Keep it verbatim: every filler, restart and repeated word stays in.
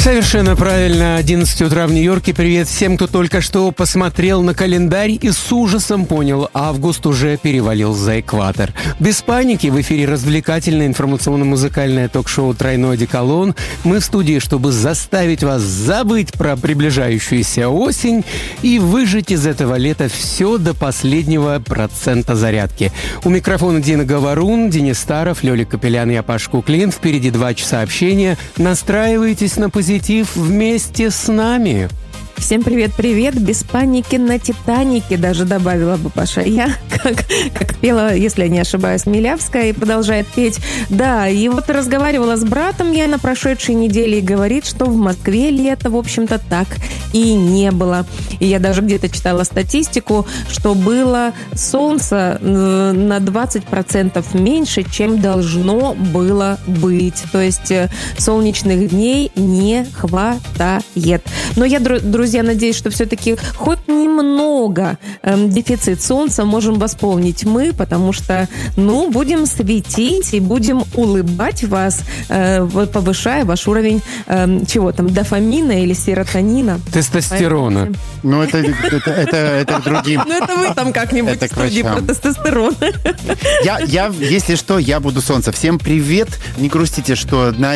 Совершенно правильно. одиннадцать утра в Нью-Йорке. Привет всем, кто только что посмотрел на календарь и с ужасом понял, август уже перевалил за экватор. Без паники, в эфире развлекательное информационно-музыкальное ток-шоу «Тройной одеколон». Мы в студии, чтобы заставить вас забыть про приближающуюся осень и выжать из этого лета все до последнего процента зарядки. У микрофона Дина Говорун, Денис Старов, Лёля Капелян и Паш Куклин. Впереди два часа общения. Настраивайтесь на позитив вместе с нами. Всем привет-привет, без паники на Титанике, даже добавила бы Паша. Я, как, как пела, если я не ошибаюсь, Милявская, и продолжает петь. Да, и вот разговаривала с братом я на прошедшей неделе, и говорит, что в Москве лето, в общем-то, так и не было. И я даже где-то читала статистику, что было солнца на двадцать процентов меньше, чем должно было быть. То есть солнечных дней не хватает. Но я, друзья, Друзья, надеюсь, что все-таки хоть немного э, дефицит солнца можем восполнить мы, потому что, ну, будем светить и будем улыбать вас, э, повышая ваш уровень э, чего там, дофамина или серотонина. Тестостерона. Ну, это, это, это, это другим. Ну, это вы там как-нибудь в студии про тестостерон. Я, я, если что, я буду солнце. Всем привет. Не грустите, что на